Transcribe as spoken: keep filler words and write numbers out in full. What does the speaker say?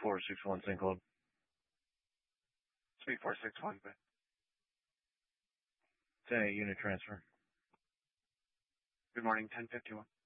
four six one Sync Club. three four six one. ten eight unit transfer. Good morning, ten fifty-one.